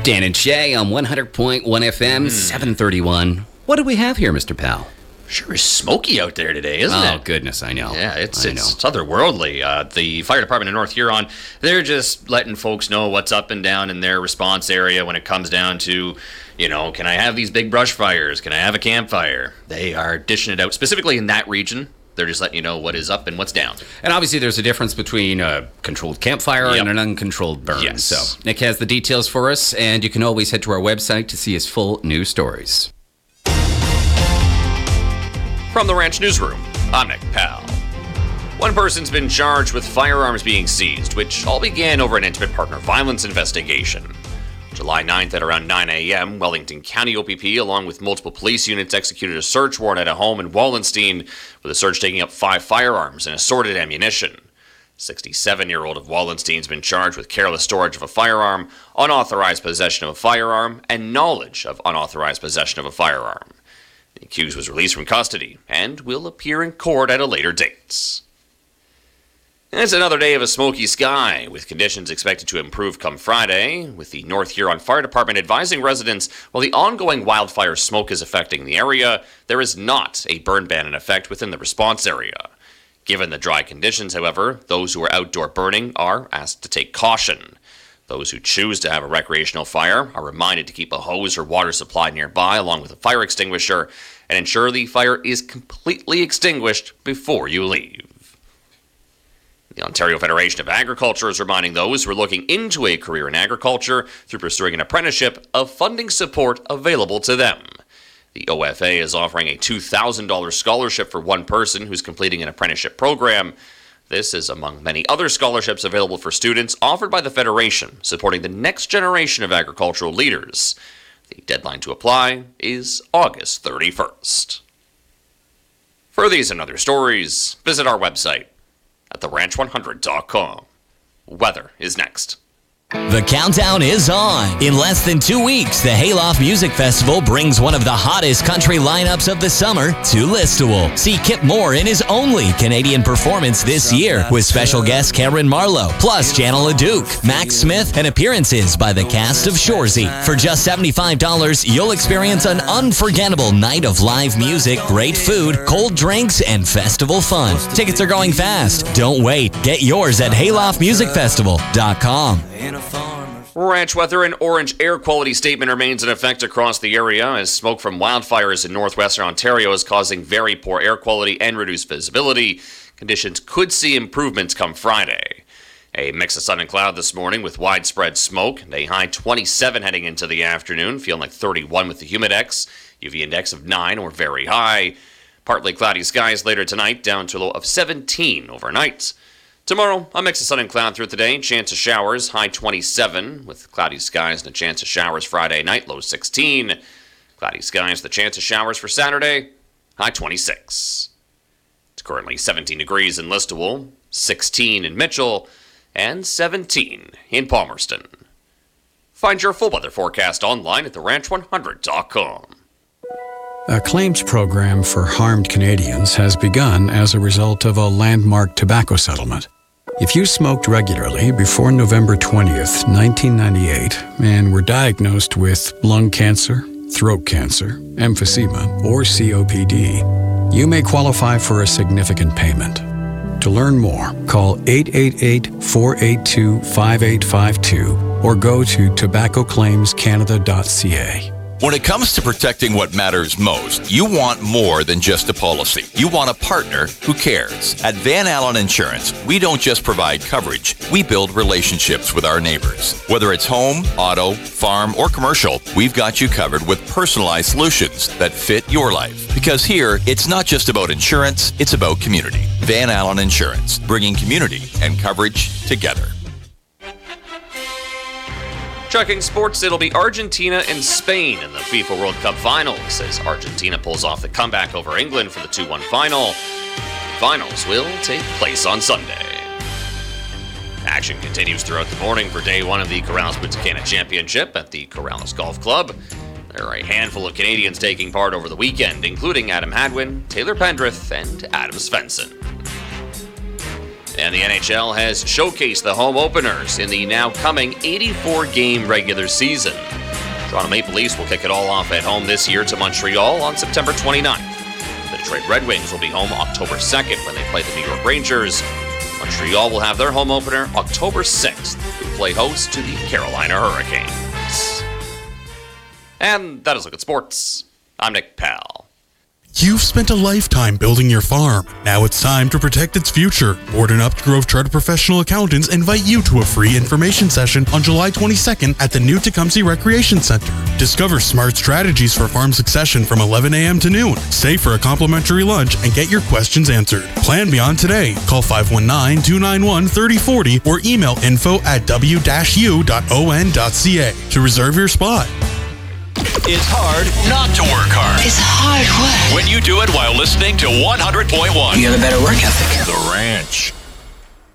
Dan and Shay on 100.1 FM, 731. What do we have here, Mr. Powell? Sure is smoky out there today, isn't it? Oh, goodness, I know. Yeah, it's otherworldly. The fire department in North Huron, they're just letting folks know what's up and down in their response area when it comes down to, can I have these big brush fires? Can I have a campfire? They are dishing it out, specifically in that region. They're just letting you know what is up and what's down. And obviously there's a difference between a controlled campfire and an uncontrolled burn. Yes. So Nick has the details for us, and you can always head to our website to see his full news stories. From the Ranch Newsroom, I'm Nick Powell. One person's been charged with firearms being seized, which all began over an intimate partner violence investigation. July 9th at around 9 a.m., Wellington County OPP, along with multiple police units, executed a search warrant at a home in Wallenstein, with the search taking up 5 firearms and assorted ammunition. 67-year-old of Wallenstein's been charged with careless storage of a firearm, unauthorized possession of a firearm, and knowledge of unauthorized possession of a firearm. The accused was released from custody and will appear in court at a later date. It's another day of a smoky sky, with conditions expected to improve come Friday, with the North Huron Fire Department advising residents while the ongoing wildfire smoke is affecting the area, there is not a burn ban in effect within the response area. Given the dry conditions, however, those who are outdoor burning are asked to take caution. Those who choose to have a recreational fire are reminded to keep a hose or water supply nearby along with a fire extinguisher and ensure the fire is completely extinguished before you leave. The Ontario Federation of Agriculture is reminding those who are looking into a career in agriculture through pursuing an apprenticeship of funding support available to them. The OFA is offering a $2,000 scholarship for one person who's completing an apprenticeship program. This is among many other scholarships available for students offered by the Federation, supporting the next generation of agricultural leaders. The deadline to apply is August 31st. For these and other stories, visit our website at theranch100.com. Weather is next. The countdown is on. In less than 2 weeks, the Hayloft Music Festival brings one of the hottest country lineups of the summer to Listowel. See Kip Moore in his only Canadian performance this year with special guest Cameron Marlowe, plus Janela Duke, Max Smith, and appearances by the cast of Shoresy. For just $75, you'll experience an unforgettable night of live music, great food, cold drinks, and festival fun. Tickets are going fast. Don't wait. Get yours at hayloftmusicfestival.com. Ranch weather. An orange air quality statement remains in effect across the area as smoke from wildfires in northwestern Ontario is causing very poor air quality and reduced visibility. Conditions could see improvements come Friday. A mix of sun and cloud this morning with widespread smoke and a high 27 heading into the afternoon, feeling like 31 with the humidex, UV index of 9 or very high. Partly cloudy skies later tonight, down to a low of 17 overnight. Tomorrow, a mix of sun and cloud throughout the day, chance of showers, high 27, with cloudy skies and a chance of showers Friday night, low 16. Cloudy skies, the chance of showers for Saturday, high 26. It's currently 17 degrees in Listowel, 16 in Mitchell, and 17 in Palmerston. Find your full weather forecast online at theranch100.com. A claims program for harmed Canadians has begun as a result of a landmark tobacco settlement. If you smoked regularly before November 20th, 1998, and were diagnosed with lung cancer, throat cancer, emphysema, or COPD, you may qualify for a significant payment. To learn more, call 888-482-5852 or go to tobaccoclaimscanada.ca. When it comes to protecting what matters most, you want more than just a policy. You want a partner who cares. At Van Allen Insurance, we don't just provide coverage, we build relationships with our neighbors. Whether it's home, auto, farm, or commercial, we've got you covered with personalized solutions that fit your life. Because here, it's not just about insurance, it's about community. Van Allen Insurance, bringing community and coverage together. Checking sports, it'll be Argentina and Spain in the FIFA World Cup finals as Argentina pulls off the comeback over England for the 2-1 final. The finals will take place on Sunday. Action continues throughout the morning for day one of the Corrales Punta Cana Championship at the Corrales Golf Club. There are a handful of Canadians taking part over the weekend, including Adam Hadwin, Taylor Pendrith, and Adam Svensson. And the NHL has showcased the home openers in the now coming 84-game regular season. Toronto Maple Leafs will kick it all off at home this year to Montreal on September 29th. The Detroit Red Wings will be home October 2nd when they play the New York Rangers. Montreal will have their home opener October 6th, who play host to the Carolina Hurricanes. And that is Look at Sports. I'm Nick Powell. You've spent a lifetime building your farm. Now it's time to protect its future. Borden Upgrove Chartered Professional Accountants invite you to a free information session on July 22nd at the new Tecumseh Recreation Center. Discover smart strategies for farm succession from 11 a.m. to noon. Stay for a complimentary lunch and get your questions answered. Plan beyond today. Call 519-291-3040 or email info@w-u.on.ca to reserve your spot. It's hard not to work hard. It's hard work. When you do it while listening to 100.1. You got a better work ethic. The Ranch.